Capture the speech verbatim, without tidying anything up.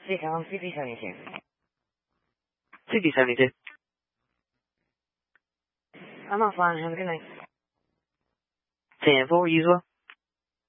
C C C P seventy-two. C P seventy-two. I'm offline. Have a good night. ten four, you as well.